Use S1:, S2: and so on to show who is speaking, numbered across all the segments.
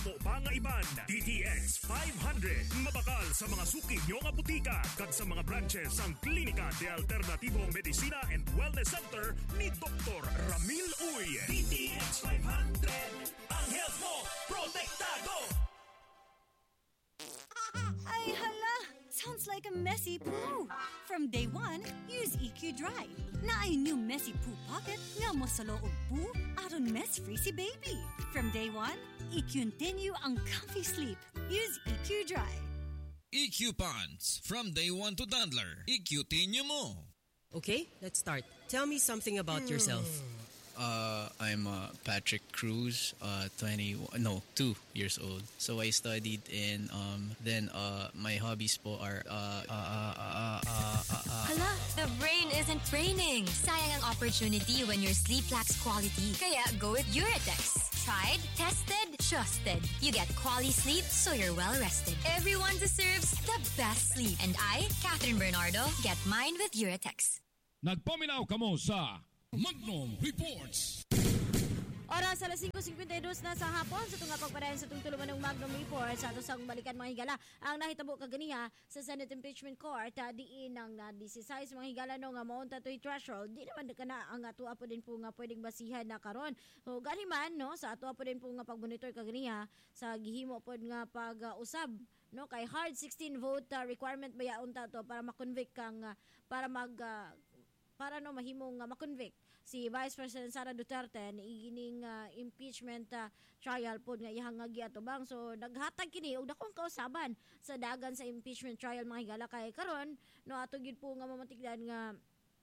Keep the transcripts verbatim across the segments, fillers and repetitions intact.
S1: Mo pa nga iban, D T X five hundred. Mabakal sa mga suki nyo nga butika kag sa mga branches ang Klinika de Alternativo Medicina and Wellness Center ni Doctor Ramil Uy. D T X five hundred. Ang health mo, protektado!
S2: Ay, hala! Sounds like a messy poo. From day one, use E Q Dry. Na ay new messy poo pocket nga mo sa loob poo aron mess-free si baby. From day one, E Q continue ang comfy sleep. Use E Q Dry.
S3: E Q Pants. From day one to Dandler. E Q tinyo mo.
S4: Okay, let's start. Tell me something about yourself.
S5: Uh, I'm uh, Patrick Cruz, uh, twenty, no, two years old. So I studied in, um, then uh, my hobbies po are, uh, uh, uh, uh, uh, uh, uh,
S6: Hala, the brain isn't training. Sayang ang opportunity when your sleep lacks quality. Kaya go with Uratex. Tried, tested, trusted. You get quality sleep so you're well rested. Everyone deserves the best sleep. And I, Catherine Bernardo, get mine with Uratex.
S7: Nagpaminaw kamo sa Magnum Reports.
S8: Oras alas five fifty-two na sa hapon sa tunga pagpadayon sa tungtuluman ng Magnum Report sa ato sang balikan mga higala ang nahitabo kaganiha sa Senate Impeachment Court uh, diin ang na sixteen mga higala no nga maunta to'y threshold di naman ka na ang ato apo din po nga pwedeng basihan na karon so gani man no sa ato apo din po nga pagmonitor kaganiha sa gihimo pod nga pag-usab uh, no kay hard sixteen vote uh, requirement ba yaon ta to para ma-convict kang uh, para mag uh, para no mahimong uh, ma-convict si Vice President Sara Duterte ni ining uh, impeachment uh, trial pod nga iyang nga giatubang so naghatag kini og dakong kausaban sa dagan sa impeachment trial mga higala kay karon no ato gid po nga mamatikdan nga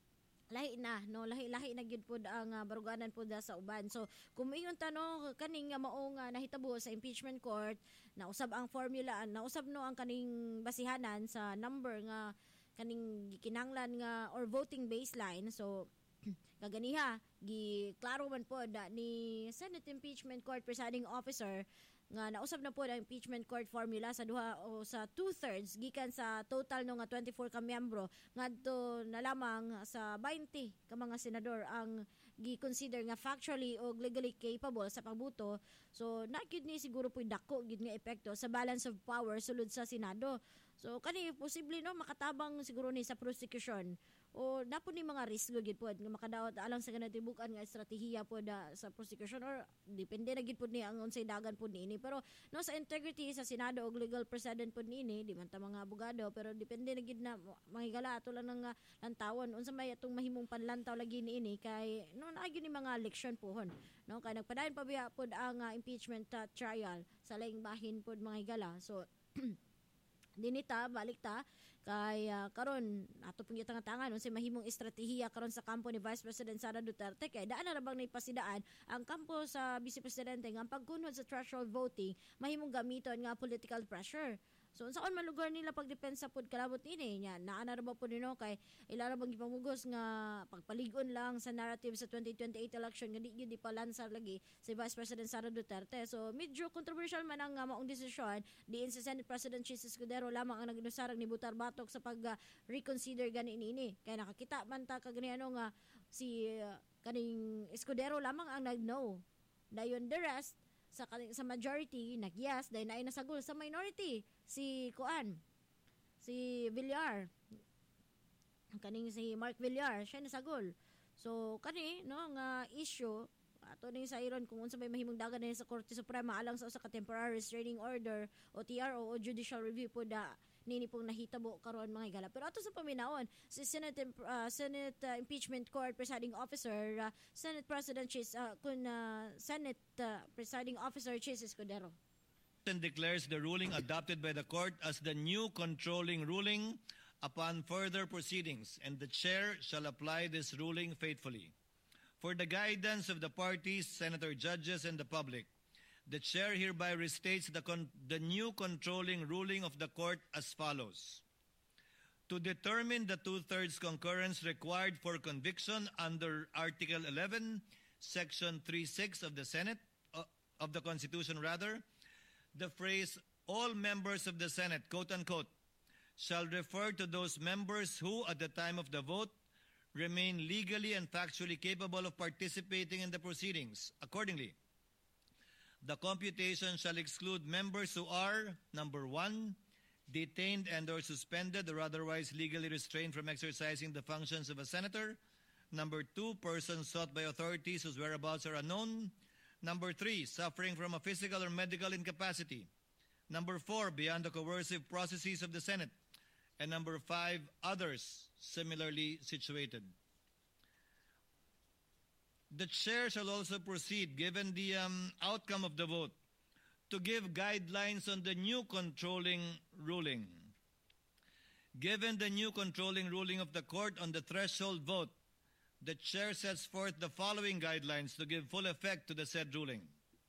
S8: lahi na no lahi-lahi na gyud pod ang uh, baruganan pod sa uban so kung iyon tanong kaning uh, mao nga nahitabo sa impeachment court nausab ang formula nausab no ang kaning basihanan sa number nga kaning kinanglan nga or voting baseline so kaganiha gi klaro man po da, ni Senate Impeachment Court Presiding Officer nga nausab na po ang impeachment court formula sa duha o sa two-thirds gikan sa total no nga twenty-four ka miyembro ngadto na lamang sa twenty ka mga senador ang gi-consider nga factually o legally capable sa pagboto so na gyud ni siguro po dako gyud nga epekto sa balance of power sulod sa Senado so kani posible no makatabang siguro ni sa prosecution o napon ni mga risk gid pod nga makadaot alang sa ganatibukan nga estratehiya pod sa prosecution or depende na gid pod ni ang unsay dagan pod niini pero no sa integrity sa Senado og legal precedent pod niini di man ta mga abogado pero depende na gid na mahigala ato lang nga lantawon unsa may atong mahimong panlantaw lagi niini kay no naagi ni mga election pohon no kay nagpadayon pa biya pod ang uh, impeachment uh, trial sa laing bahin pod mga higala so dinita balik ta kay uh, karon ato pong gitangan-tangan unsay mahimong estratehiya karon sa kampo ni Vice President Sara Duterte kay daan na bang naipasidaan ang kampo sa Vice Presidente nga ang pagkunod sa threshold voting mahimong gamiton nga political pressure so unsaon man lugar nila pagdepensa pod kalabot ini nya naa na ra ba pod nino kay ila ra bang gipamugos nga pagpaligon lang sa narrative sa twenty twenty-eight election nga di gyud ipalansar lagi si Vice President Sara Duterte so medyo controversial man ang uh, maong desisyon diin sa Senate President Chis Escudero lamang ang nagdusarag ni butar batok sa pag uh, reconsider gani ini kay nakakita man ta kagani ano nga si uh, kaning Escudero lamang ang nag-no dayon the rest sa sa majority nag-yes dahil na ay nasagol sa minority si Kuan si Villar kaning si Mark Villar siya nasagol so kani no nga issue ato ni sa iron kung unsa may mahimong dagan na sa Korte Suprema alang sa usa ka temporary restraining order o T R O o judicial review po da nini pong nahitabo karon mga higala pero ato sa paminawon si Senate uh, Senate uh, Impeachment Court Presiding Officer uh, Senate President Chis uh, kun uh, Senate uh, Presiding Officer Chis Escudero
S9: and declares the ruling adopted by the court as the new controlling ruling upon further proceedings and the chair shall apply this ruling faithfully. For the guidance of the parties, senator, judges, and the public, the chair hereby restates the, con- the new controlling ruling of the court as follows. To determine the two-thirds concurrence required for conviction under Article eleven, Section three six of the Senate, uh, of the Constitution rather, the phrase, all members of the Senate, quote-unquote, shall refer to those members who, at the time of the vote, remain legally and factually capable of participating in the proceedings. Accordingly, The computation shall exclude members who are, number one, detained and or suspended or otherwise legally restrained from exercising the functions of a senator. Number two, persons sought by authorities whose whereabouts are unknown. Number three, suffering from a physical or medical incapacity. Number four, beyond the coercive processes of the Senate. And number five, others similarly situated. The chair shall also proceed, given the um, outcome of the vote, to give guidelines on the new controlling ruling. Given the new controlling ruling of the court on the threshold vote, the chair sets forth the following guidelines to give full effect to the said ruling.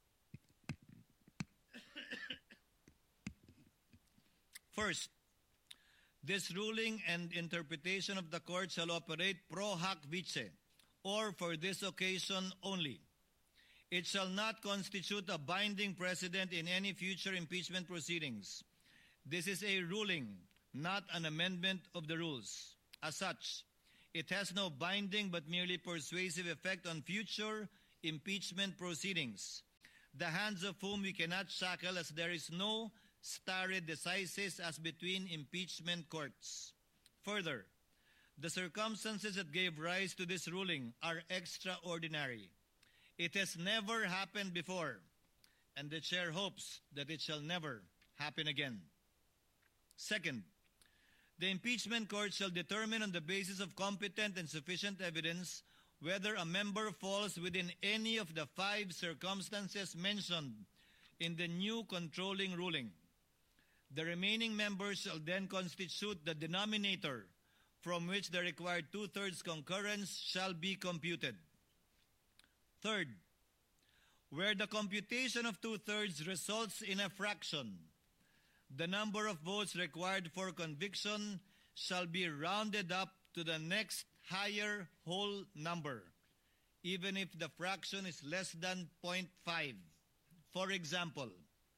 S9: First, this ruling and interpretation of the court shall operate pro hac vice, or for this occasion only. It shall not constitute a binding precedent in any future impeachment proceedings. This is a ruling, not an amendment of the rules. As such, it has no binding but merely persuasive effect on future impeachment proceedings, the hands of whom we cannot shackle, as there is no stare decisis as between impeachment courts. Further, the circumstances that gave rise to this ruling are extraordinary. It has never happened before, and the chair hopes that it shall never happen again. Second, the impeachment court shall determine on the basis of competent and sufficient evidence whether a member falls within any of the five circumstances mentioned in the new controlling ruling. The remaining members shall then constitute the denominator from which the required two-thirds concurrence shall be computed. Third, where the computation of two-thirds results in a fraction, the number of votes required for conviction shall be rounded up to the next higher whole number, even if the fraction is less than zero point five. For example,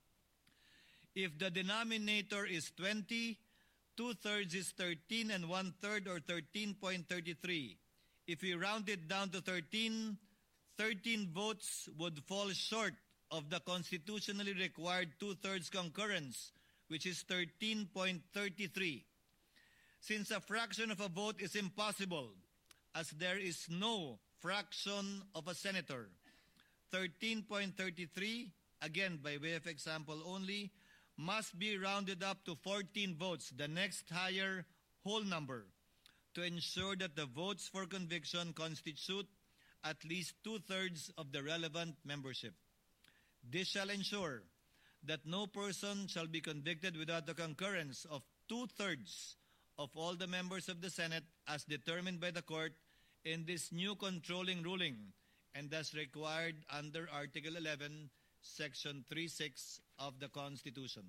S9: if the denominator is twenty, two-thirds is thirteen and one-third, or thirteen point three three. If we round it down to thirteen, thirteen votes would fall short of the constitutionally required two-thirds concurrence, which is thirteen point three three. Since a fraction of a vote is impossible, as there is no fraction of a senator, thirteen point three three, again by way of example only, must be rounded up to fourteen votes, the next higher whole number, to ensure that the votes for conviction constitute at least two-thirds of the relevant membership. This shall ensure that no person shall be convicted without the concurrence of two-thirds of all the members of the Senate as determined by the court in this new controlling ruling, and as required under Article eleven, Section three six of the Constitution.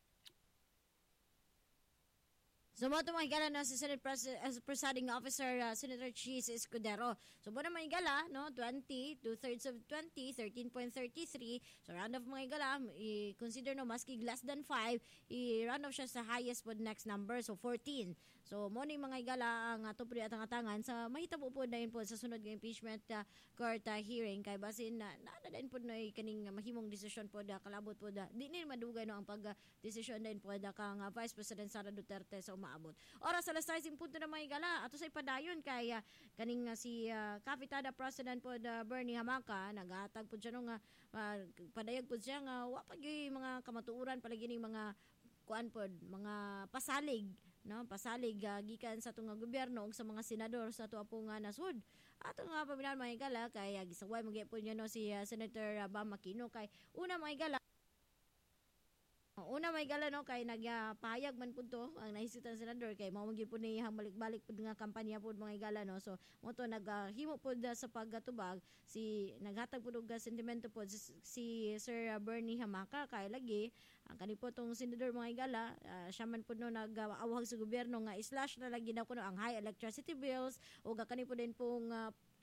S8: Sumoto mga higala no, si Senate Pres- as Presiding Officer uh, Senator Cheese Escudero. So muna mga higala, no, twenty, two-thirds of twenty, thirteen point three three. So round off mga higala, i-consider no, maski less than five, i-round off siya sa highest po next number, so fourteen. So muna yung mga higala ang ato po at ang atangan sa mahitabo po na yun po sa sunod ng impeachment uh, court uh, hearing. Kay basin na uh, na din po na kaning mahimong desisyon po da kalabot po da. Di na madugay no ang pag-desisyon uh, din po da kang uh, Vice President Sara Duterte sa umaabot. Oras alas sais punto na mga higala. Ato sa ipadayon kay uh, kaning uh, si uh, Kapitada President po da Bernie Hamaka naghatag po siya nga uh, padayag po siya nga wa pa gyud mga kamatuoran palagi ning mga kuan po mga pasalig no pasalig uh, gikan sa tunga gobyerno ug sa mga senador sa tuwa po nga nasud ato nga paminan mga higala kay uh, gisaway magyapon niya no si uh, Senator uh, Bam Aquino kay una mga higala una may gala no kay nagpahayag man pud to ang nahisitan senador kay mao gyud pud ni balik-balik pud nga kampanya pud mga gala no so mo to naghimo pud sa paggatubag si naghatag pud og sentimento pud si, si Sir Bernie Hamaka kay lagi ang kani po tong senador mga gala uh, siya man pud no nag-awhag sa gobyerno nga slash na lagi daw kuno ang high electricity bills ug kani po din pong uh,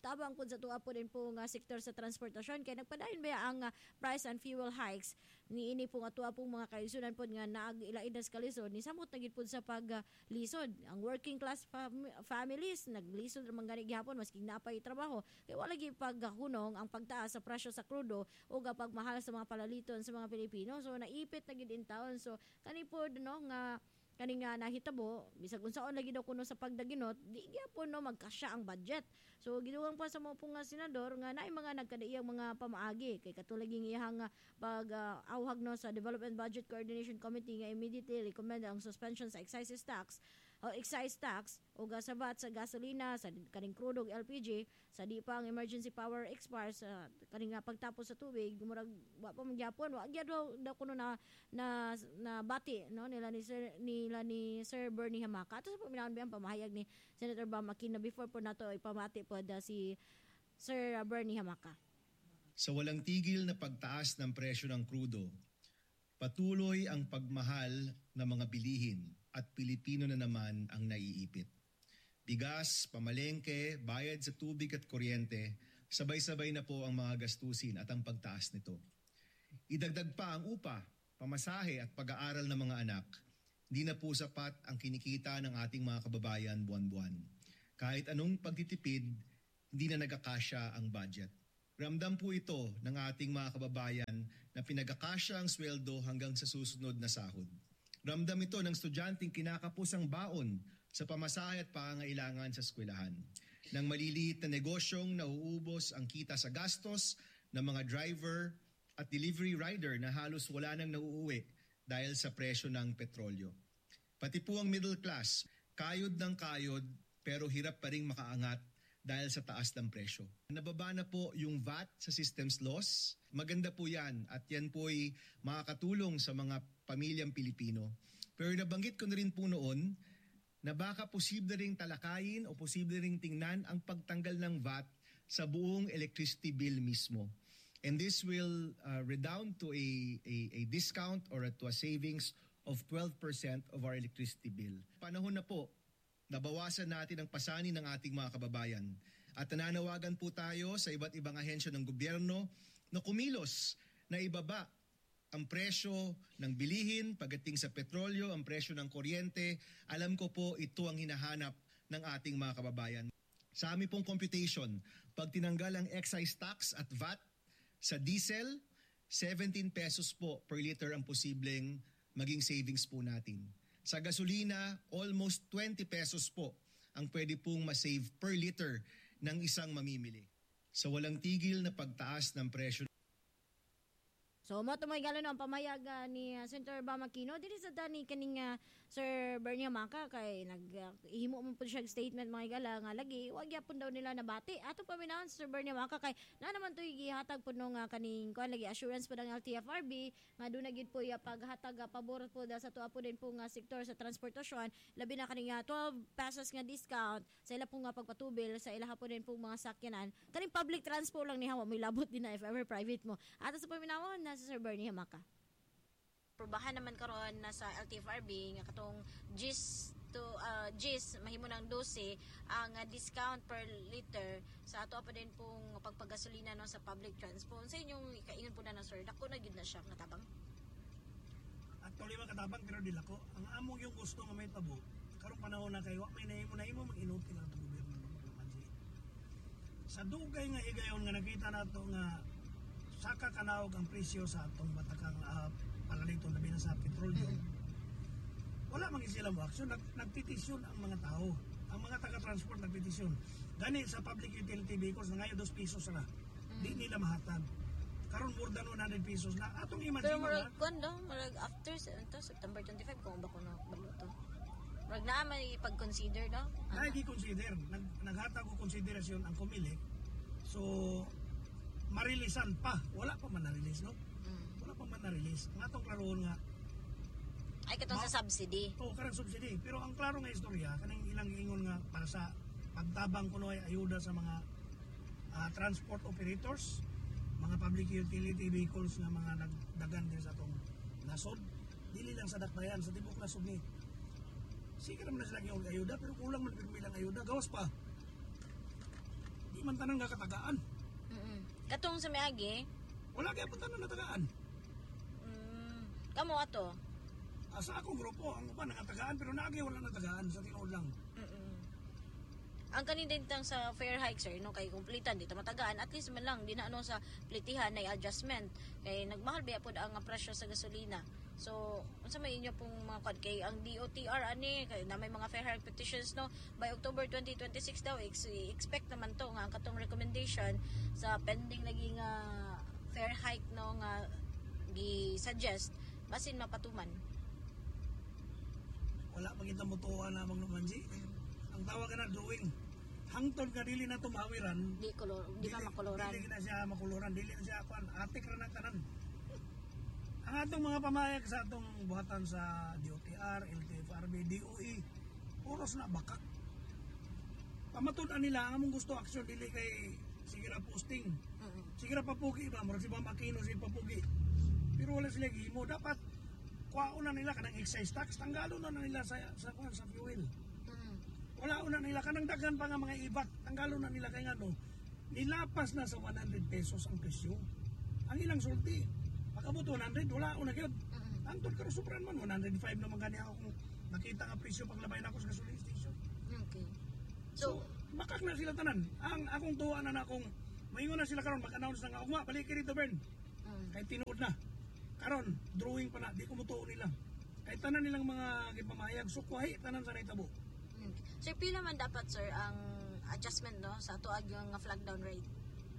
S8: tabang pud sa tuwa po din po nga sektor sa transportasyon kay nagpadayon ba ang uh, price and fuel hikes niini po nga tuwa pong mga kalisunan pod nga naag ilaidas kalisod ni samot na gid pud sa paglisod uh, ang working class fam- families naglisod ra man gani gihapon maski napay trabaho kay wala gyud paghunong ang pagtaas sa presyo sa krudo o ga pagmahal sa mga palaliton sa mga Pilipino so naipit na gid in taon so kani pod no nga kani nga nahitabo bisag unsaon lagi daw kuno sa pagdaginot di gyapon no magkasya ang budget so gidugang pa sa mga pong nga senador nga naay mga nagkadaiyang mga pamaagi kay katulad ging iyang uh, pag uh, awhag no sa Development Budget Coordination Committee nga immediately recommend ang suspension sa excise tax o excise tax o ga sa V A T sa gasolina sa kaning crude ug L P G sa di pa ang emergency power expires sa kaning nga pagtapos sa tubig murag wa pa man gyapon wa gyud daw, daw kuno na na na bati no nila ni Sir nila ni Sir Bernie Hamaka ato sa paminaon biyang pamahayag ni Senator Bam Aquino before po nato ipamati po da si Sir Bernie Hamaka.
S10: Sa walang tigil na pagtaas ng presyo ng krudo, patuloy ang pagmahal ng mga bilihin at Pilipino na naman ang naiipit. Bigas, pamalengke, bayad sa tubig at kuryente, sabay-sabay na po ang mga gastusin at ang pagtaas nito. Idagdag pa ang upa, pamasahe at pag-aaral ng mga anak. Hindi na po sapat ang kinikita ng ating mga kababayan buwan-buwan. Kahit anong pagtitipid, hindi na nagkakasya ang budget. Ramdam po ito ng ating mga kababayan na pinagkakasya ang sweldo hanggang sa susunod na sahod. Ramdam ito ng estudyanteng kinakapusang baon sa pamasahe at pangangailangan sa eskwelahan. Ng maliliit na negosyong nauubos ang kita sa gastos ng mga driver at delivery rider na halos wala nang nauuwi dahil sa presyo ng petrolyo. Pati po ang middle class, kayod ng kayod pero hirap pa rin makaangat dahil sa taas ng presyo. Nababa na po yung V A T sa systems loss. Maganda po yan at yan po ay makakatulong sa mga pamilyang Pilipino. Pero nabanggit ko na rin po noon na baka posible ring talakayin o posible ring tingnan ang pagtanggal ng V A T sa buong electricity bill mismo. And this will uh, redound to a, a, a discount or a, to a savings of twelve percent of our electricity bill. Panahon na po, nabawasan natin ang pasanin ng ating mga kababayan. At nananawagan po tayo sa iba't ibang ahensya ng gobyerno na kumilos na ibaba ang presyo ng bilihin pagdating sa petrolyo, ang presyo ng kuryente. Alam ko po ito ang hinahanap ng ating mga kababayan. Sa aming pong computation, pag tinanggal ang excise tax at V A T sa diesel, seventeen pesos po per liter ang posibleng maging savings po natin. Sa gasolina, almost twenty pesos po ang pwede pong masave per liter ng isang mamimili. Sa walang tigil na pagtaas ng presyo.
S8: So mo tumay galo no ang pamayag uh, ni uh, Senator Bam Aquino dili sa dani kaning uh, Sir Bernie Hamaka kay nag uh, ihimo man pud siya statement mga gala nga lagi wag gyapon daw nila nabati ato paminawon Sir Bernie Hamaka kay na naman tuy gihatag pud no nga kaning kuan lagi assurance pud ang L T F R B nga do na gid po ya paghatag uh, pabor pud sa tuwa po din po nga sektor sa transportasyon labi na kaning uh, twelve pesos nga discount sa ila po nga pagpatubil sa ilaha po din po mga sakyanan kaning public transport lang ni hawa may labot din na if ever private mo ato sa paminawon na si Sir Bernie Hamaka. Probahan naman karon na sa L T F R B nga katong G I S to uh, G I S mahimo ng twelve ang uh, discount per liter sa ato pa din pong pagpagasolina no sa public transport. Sa inyong kaingon po na na sir, dako na gid na siya nga tabang.
S11: Actually makatabang pero dila ko. Ang among yung gusto nga may tabo. Karong panahon na kay wa may nahimo na imo mag-inuti lang ang gobyerno mansi. Sa dugay nga higayon nga nakita nato nga saka kanawag ang presyo sa atong batakang uh, palalito na binasa petrolyo. Wala man sila mo action, nag, nagpetisyon ang mga tao. Ang mga taga-transport nagpetisyon. Gani sa public utility vehicles na ngayon dos pesos na. Mm. Di nila mahatag. Karon more than one hundred pesos na. Atong imagine
S8: pero marag
S11: na.
S8: Pero marag after ito, September twenty-five, kung ba ko na baluto. Marag na may ipag-consider no?
S11: Ay, di consider. Nag, naghatag ko konsiderasyon ang kumili. So, marilisan pa. Wala pa man na-release, no? Mm. Wala pa man na-release. Ang atong klaroon nga,
S8: ay katong sa subsidy.
S11: Oo, karang subsidy. Pero ang klaro nga istorya, kanang ilang ingon nga para sa pagtabang kuno ay ayuda sa mga uh, transport operators, mga public utility vehicles nga mga nagdagan din sa atong nasod. Dili lang sa dakbayan, sa tibok nasod ni. Sige naman na sila yung ayuda, pero kulang man bilang ayuda. Gawas pa. di man tanan nga katagaan.
S8: Mm-mm. Katong sa miagi,
S11: wala kaya punta na natagaan.
S8: Mm, kamo ato?
S11: Ah, sa akong grupo, ang upan nangatagaan, pero naagi wala natagaan sa tinuod lang.
S8: Mm-mm. Ang kanindintang sa fair hike, sir, no, kay kumplitan, dito matagaan, at least man lang, di na ano sa plitihan na adjustment. Kay nagmahal biya po ang presyo sa gasolina. So, unsa may inyo pong mga kod kay ang D O T R ani kay na may mga fair hike petitions no by October twenty twenty-six daw ex- expect naman to nga katong recommendation sa pending naging uh, fair hike no nga gi-suggest basin mapatuman.
S11: Wala pa kita mutuan namang naman si. Ang tawag na drawing. Hangtod ka dili na tumawiran.
S8: Di kolor, di pa makoloran.
S11: Dili na siya makoloran, dili na siya kuan atik ra na kanan. Ang atong mga pamayag sa atong buhatan sa D O T R, L T F R B, D O E, oras na bakak. Pamatunan nila ang among gusto action dili kay sige ra posting.
S8: Mm-hmm.
S11: Sige ra papugi ba, murag si Bam Aquino si papugi. Pero wala sila gihimo, dapat kuhaon na nila kanang excise tax, tanggalo na nila sa sa kuan sa fuel.
S8: Mm-hmm.
S11: Wala una nila kanang daghan pa nga mga ibat, tanggalo na nila kay ngano. Nilapas na sa one hundred pesos ang presyo. Ang ilang sulti pagkabot one hundred, wala ako na gyud.
S8: Mm-hmm.
S11: Ang tol karo supran man one hundred five naman gani ako kung nakita nga presyo paglabay na ako sa gasoline station.
S8: Okay.
S11: So, so makak na sila tanan. Ang akong tuwa na na akong maingon na sila karon mag-announce na nga ugma balik kini to Bern.
S8: Mm.
S11: Kay tinuod na. Karon drawing pa na di ko mutuo nila. Kay tanan nilang mga gipamayag sukwahi tanan sa nahitabo.
S8: Mm. Sir, pila man dapat sir ang adjustment no sa tuag yung flag down rate?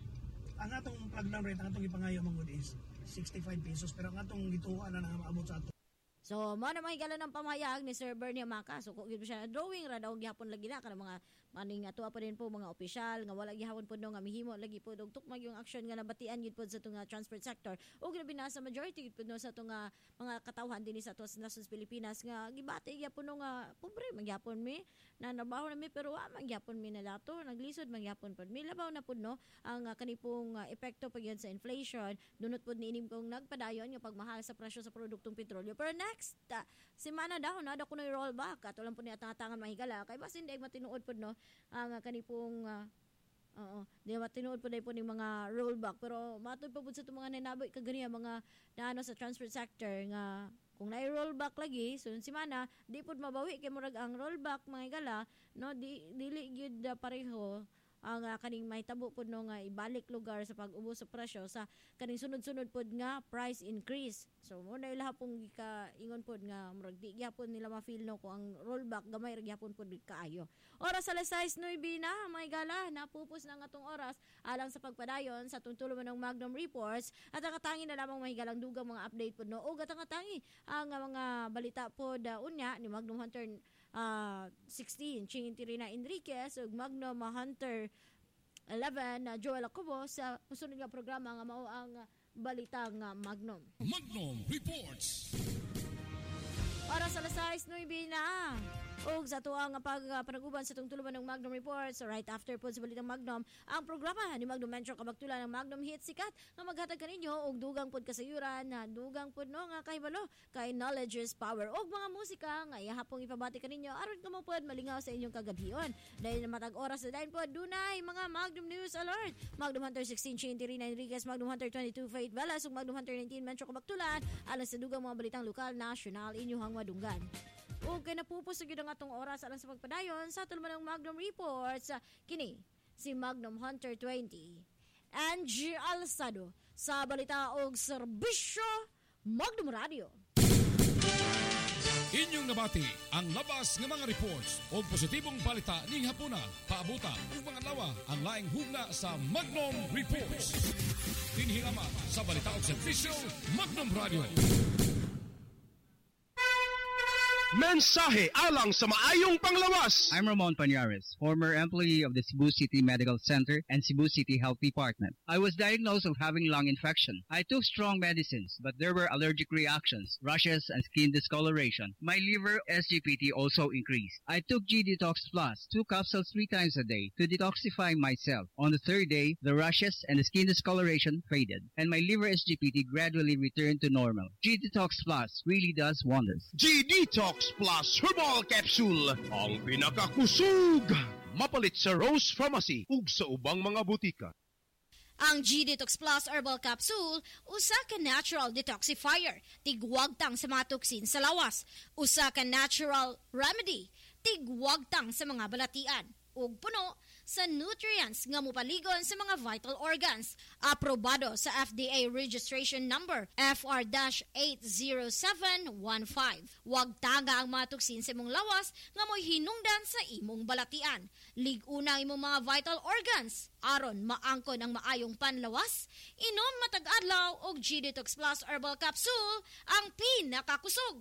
S11: Ang atong flag down rate ang atong ipangayo mangod is sixty-five pesos pero ang atong gituan na namaabot sa ato.
S8: So, mo na mahigala ng pamayag ni Sir Bernie Amaka. So, kung siya drawing ra daw gihapon lagi na kanang mga maning ato pa din po mga opisyal nga wala gihapon po no nga mihimo lagi po dog tukmag yung action nga nabatian gid po sa tunga transport sector. O ginabi na sa majority gid po no sa tunga mga katawhan dinhi sa atos nasod Pilipinas nga gibati gyapon no nga pobre magyapon mi na nabaho na mi pero wa magyapon mi nalato naglisod magyapon pod mi labaw na pud no ang uh, kanipong uh, epekto pag yan sa inflation dunot pod niinim kong nagpadayon nga pagmahal sa presyo sa produktong petrolyo. Pero next uh, semana daw na da kuno rollback at wala po ni atangan mahigala kay basin day matinuod pod no ang uh, kanipong uh, oo di matinuod pod day po ning mga rollback pero matuod pa pud sa itong mga nanaboy kagani mga naano sa transport sector nga kung na rollback lagi sunod semana di pud mabawi kay murag ang rollback mga higala no di dili gyud uh, pareho ang uh, kaning mahitabo pod no nga ibalik lugar sa pag-ubos sa presyo sa kaning sunod-sunod pod nga price increase. So mo na ilaha pong gikaingon pod nga murag di gyapon nila ma-feel no kung ang rollback gamay ra gyapon pod kaayo. Oras alas sais nueve na may gala napupos na nga tong oras alang sa pagpadayon sa tuntulo man ng Magnum Reports at ang katangi na lamang mahigalang dugang mga update pod no o gatang katangi ang uh, mga balita pod uh, unya ni Magnum Hunter uh, sixteen Ching Tirina Enriquez ug Magnum Hunter eleven na uh, Joel Acobo sa musunod nga programa nga mao ang uh, balita nga Magnum.
S7: Magnum Reports.
S8: Oras alas sais nueve na. Og sa tuwa nga pag uh, panaguban sa tungtuluban ng Magnum Reports, so right after po sa balitang Magnum, ang programa ni Magnum Metro kabagtulan ng Magnum Hit Sikat nga maghatag kaninyo og dugang pod kasayuran na dugang pod no nga kahibalo kay knowledge is power og mga musika nga ihapong ipabati kaninyo aron kamo pod malingaw sa inyong kagabhion. Dahil na matag oras na dayon pod dunay mga Magnum News Alert. Magnum Hunter sixteen Ching Tirina Enriquez, Magnum Hunter twenty-two Faith Velas ug Magnum Hunter nineteen Metro kabagtulan alang sa dugang mga balitang lokal, national, inyong madunggan. O kay napupos gyud ang atong oras alang sa pagpadayon sa tulman ng Magnum Reports uh, kini si Magnum Hunter twenty Angie Alsado sa balita og serbisyo Magnum Radio.
S7: Inyong nabati ang labas ng mga reports o positibong balita ning hapuna paabutan ug mga lawa ang laing hugna sa Magnum Reports. Dinhingama sa balita og serbisyo Magnum Radio.
S12: Mensahe alang sa maayong panglawas.
S13: I'm Ramon Pañares, former employee of the Cebu City Medical Center and Cebu City Health Department. I was diagnosed of having lung infection. I took strong medicines, but there were allergic reactions, rashes, and skin discoloration. My liver S G P T also increased. I took G Detox Plus, two capsules three times a day to detoxify myself. On the third day, the rashes and the skin discoloration faded, and my liver S G P T gradually returned to normal. G Detox Plus really does wonders.
S12: G Detox Plus Herbal Capsule, ang pinakakusog Mapalit sa Rose Pharmacy ug sa ubang mga butika.
S8: Ang G-Detox Plus Herbal Capsule, usa ka natural detoxifier, tigwagtang sa mga toksin sa lawas. Usa ka natural remedy, tigwagtang sa mga balatian. Ug puno sa nutrients nga mopaligon sa mga vital organs. Aprobado sa F D A registration number F R eight zero seven one five. Wag taga ang mga toksin sa imong lawas nga mo'y hinungdan sa imong balatian. Lig-una imong mga vital organs aron maangkon ang maayong panlawas. Inom matag adlaw og G-Detox Plus Herbal Capsule, ang pinakakusog.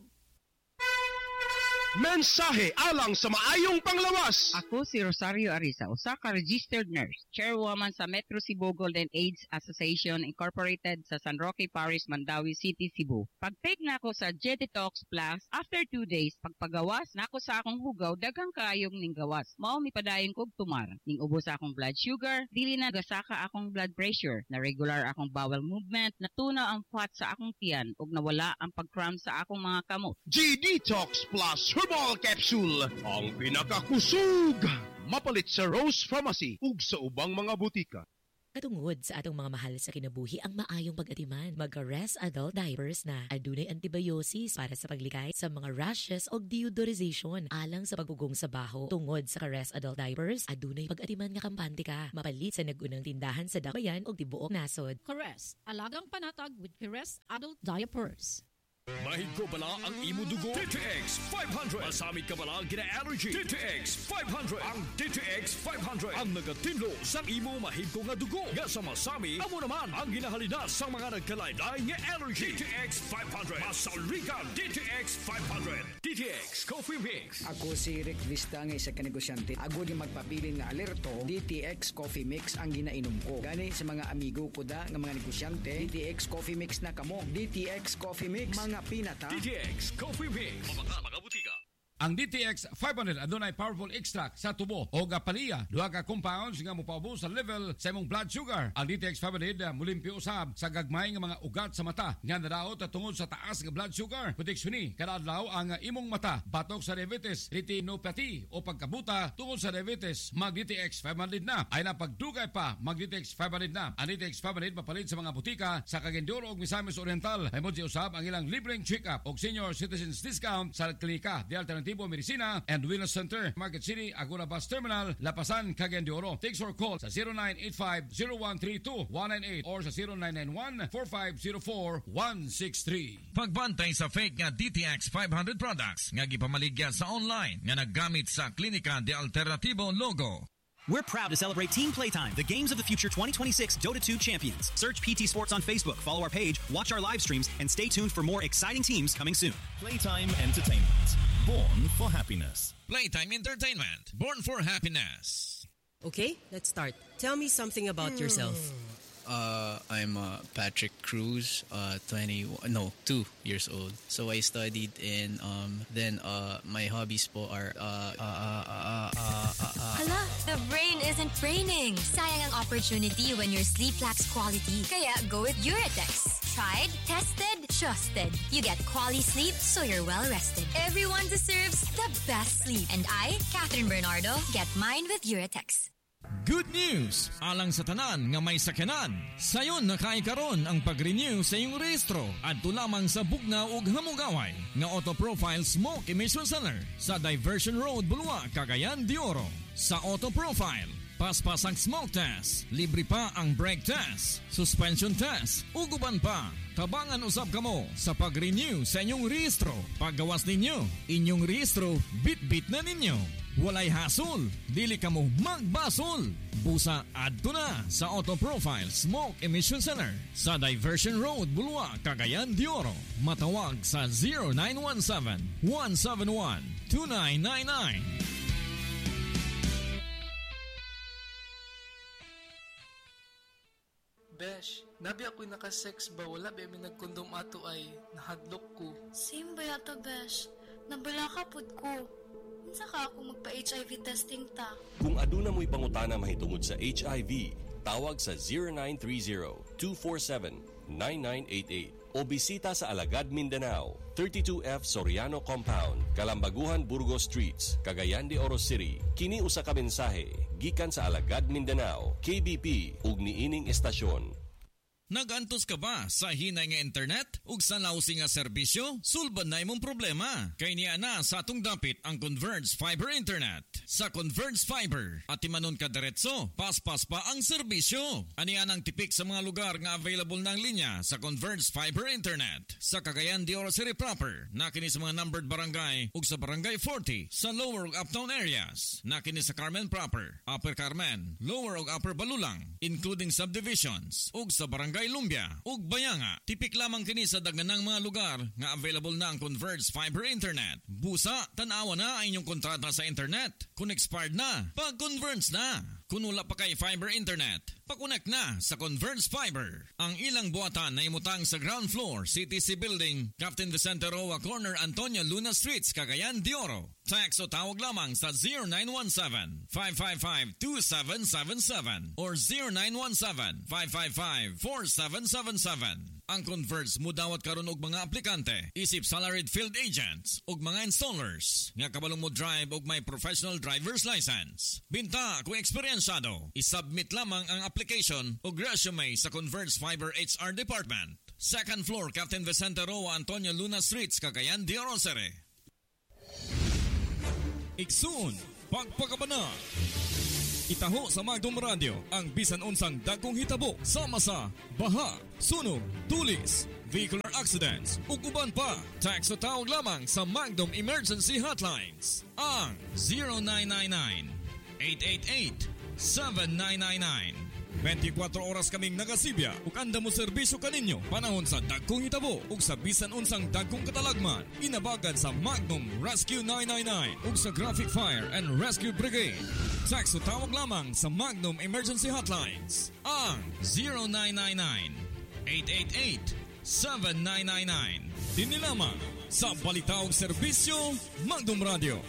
S12: Mensahe alang sa maayong panglawas.
S14: Ako si Rosario Arisa, usa ka registered nurse, chairwoman sa Metro Cebu Golden AIDS Association Incorporated sa San Roque Parish, Mandawi City, Cebu. Pag-take na ako sa G-Detox Plus, after two days, pagpagawas na ako sa akong hugaw, daghang kaayong ning gawas. Mao mi padayon kog tumar. Ning ubos akong blood sugar, dili na gasaka akong blood pressure, na regular akong bowel movement, natuna ang fat sa akong tiyan, ug nawala ang pag-cramp sa akong mga kamot.
S12: G-Detox Plus Herbal Capsule, ang pinakakusog. Mapalit sa Rose Pharmacy ug sa ubang mga butika.
S15: Katungod sa atong mga mahal sa kinabuhi ang maayong pag-atiman, mag-Rest Adult Diapers na. Adunay antibiosis para sa paglikay sa mga rashes o deodorization alang sa pagpugong sa baho. Tungod sa Rest Adult Diapers, adunay pag-atiman nga kampante ka. Mapalit sa nagunang tindahan sa Dakbayan o tibuok nasod.
S16: Caress, alagang panatag with Caress Adult Diapers.
S1: Mahig ko bala ang imo dugo? D T X five hundred. Masamit ka bala gina-allergy? D T X five hundred. Ang D T X five hundred ang nagatinlo sa imo mahig ko nga dugo. Nga sa masami, amo naman ang ginahalinas sa mga nagkalain-lain nga allergy. D T X five hundred. Masauligan D T X five hundred. D T X Coffee Mix.
S17: Ako si Rick Vista nga isa ka negosyante. Ako di magpabilin nga alerto, D T X Coffee Mix ang ginainom ko. Gani sa mga amigo ko da nga mga negosyante, D T X Coffee Mix na kamo. D T X Coffee Mix, mga pinata.
S1: D T X Coffee Mix. Mga mga butika.
S7: Ang D T X five hundred adunay powerful extract sa tubo o gapaliya. Duha ka compounds nga mopaubos sa level sa imong blood sugar. Ang D T X five hundred mulimpi usab sa gagmay nga mga ugat sa mata nga nadaot tungod sa taas nga blood sugar. Proteksyon ni kada adlaw ang imong mata batok sa diabetes, retinopathy o pagkabuta tungod sa diabetes. Mag D T X five hundred na. Ay na pagdugay pa mag D T X five hundred na. Ang D T X five hundred mapalit sa mga butika sa Cagayan ug Misamis Oriental. Ay mo usab ang ilang libreng check-up o senior citizens discount sa klinika di Alternative Medicina and Wellness Center, Market City, Agora Bus Terminal, Lapasan, Cagayan de Oro. Text or call sa zero nine eight five zero one three two one nine eight or sa zero nine nine one four five zero four one six three.
S3: Pagbantay sa fake nga D T X five hundred products nga gipamaligya sa online nga naggamit sa Klinika de Alternativo logo.
S18: We're proud to celebrate Team Playtime, the Games of the Future twenty twenty-six Dota two champions. Search P T Sports on Facebook, follow our page, watch our live streams, and stay tuned for more exciting teams coming soon.
S1: Playtime Entertainment, born for happiness.
S3: Playtime Entertainment, born for happiness.
S4: Okay, let's start. Tell me something about yourself.
S5: Uh, I'm uh, Patrick Cruz, uh, twenty, no, two years old. So I studied in, um, then uh, my hobbies po are, uh, uh, uh, uh, uh, uh, uh,
S6: Hala, the brain isn't braining. Sayang ang opportunity when your sleep lacks quality. Kaya go with Uratex. Tried, tested, trusted. You get quality sleep so you're well rested. Everyone deserves the best sleep. And I, Catherine Bernardo, get mine with Uratex.
S3: Good news! Alang sa tanan nga may sakyanan, sayon nakaikaron ang pag-renew sa iyong rehistro at lamang sa bugna ug hamugaway nga Auto Profile Smoke Emission Center sa Diversion Road, Bulwa, Cagayan de Oro. Sa Auto Profile, paspas ang smoke test, libre pa ang brake test, suspension test, uguban pa. Tabangan usab kamo sa pag-renew sa inyong rehistro. Paggawas ninyo, inyong rehistro, bit-bit na ninyo. Walay hasol, dili kamo magbasol. Busa adto na sa Auto Profile Smoke Emission Center sa Diversion Road, Bulwa, Cagayan de Oro. Matawag sa zero nine one seven, one seven one, two nine nine nine.
S19: Besh, nabi ako'y nakasex ba? Wala ba may nagkondom ato ay nahadlok ko.
S20: Same ba yata, Besh? Nabala ka pod ko. Unsa ka ako magpa-H I V testing ta?
S21: Kung aduna mo'y pangutana mahitungod sa H I V, tawag sa zero nine three zero, two four seven, nine nine eight eight o bisita sa Alagad, Mindanao, thirty-two F Soriano Compound, Kalambaguhan, Burgos Streets, Cagayan de Oro City. Kini usa ka mensahe gikan sa Alagad, Mindanao, K B P ug niining estasyon.
S3: Nagantos ka ba sa hinay nga internet ug sa lausi nga serbisyo? Sulban na imong problema. Kay niya na sa atong dapit ang Converge Fiber Internet. Sa Converge Fiber, at imanon ka diretso, paspas pa ang serbisyo. Anian ang tipik sa mga lugar nga available ng linya sa Converge Fiber Internet. Sa Cagayan de Oro City proper, nakini sa mga numbered barangay ug sa Barangay forty sa lower ug uptown areas. Nakini sa Carmen proper, Upper Carmen, lower ug upper Balulang, including subdivisions ug sa Barangay Lumbia ug Bayanga. Tipik lamang kini sa daganang mga lugar nga available na ang Converge Fiber Internet. Busa, tanawa na ang inyong kontrata sa internet. Kung expired na, pag-converge na. Kung wala pa kay fiber internet, pakunek na sa Converge Fiber. Ang ilang buhatan na imutang sa ground floor, C T C Building, Captain Vicente Roa Corner, Antonio Luna Streets, Cagayan de Oro. Text o tawag lamang sa zero nine one seven, five five five, two seven seven seven or zero nine one seven, five five five, four seven seven seven. Ang Converge mudawat karon og mga aplikante, isip salaried field agents ug mga installers nga kabalong mo drive og may professional driver's license. Binta kung eksperyensyado, isubmit lamang ang application ug resume sa Converge Fiber H R Department. Second floor, Captain Vicente Roa, Antonio Luna Streets, Cagayan de Oro City. Iksun, pagpakabana. Itaho sa Magdom Radio ang bisan unsang dagkong hitabo sama sa baha, sunog, tulis, vehicular accidents ug uban pa. Text o tawag lamang sa Magdom Emergency Hotlines ang zero nine nine nine, eight eight eight, seven nine nine nine. twenty-four oras kaming nagasibya ug anda mo serbisyo kaninyo panahon sa dagkong hitabo ug sa bisan unsang dagkong katalagman. Inabagan sa Magnum Rescue nine nine nine ug sa Graphic Fire and Rescue Brigade. Text o tawag lamang sa Magnum Emergency Hotlines ang zero nine nine nine, eight eight eight, seven nine nine nine. Dini lamang sa balita ug serbisyo Magnum Radio.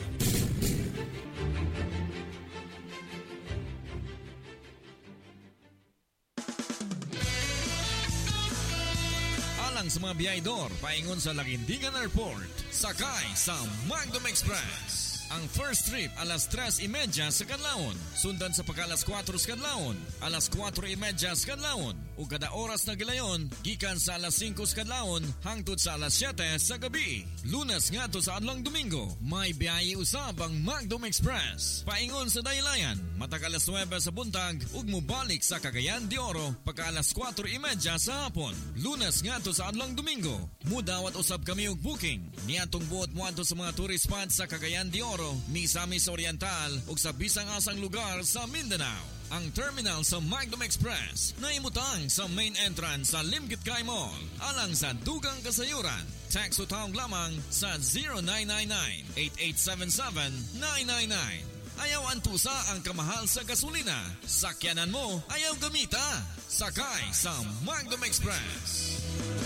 S3: Sa mga biyahedor paingon sa Laguindingan Airport, sakay sa Magnum Express. Ang first trip alas tres y media sa Kanlaon, sundan sa pagka alas kwatro sa Kanlaon, alas kwatro y media sa Kanlaon, ug kada oras na gilayon gikan sa alas singko sa Kanlaon hangtod sa alas siyete sa gabi. Lunes ngadto sa adlong Domingo, may biyahe usab ang Magnum Express. Paingon sa Daylayan, matag alas nuwebe sa buntag ug mobalik sa Cagayan de Oro pagka alas kwatro y media sa hapon. Lunes ngadto sa adlong Domingo, mudawat usab kami og booking niadtong buot moadto sa mga tourist spots sa Cagayan de Oro, Misamis Oriental ug sa bisang asang lugar sa Mindanao. Ang terminal sa Magnum Express na imutang sa main entrance sa Limgitgay Mall alang sa dugang kasayuran. Text o tawag lamang sa zero nine nine nine, eight eight seven seven, nine nine nine. Ayaw antusa ang kamahal sa gasolina. Sakyanan mo, ayaw gamita. Sakay sa Magnum Express.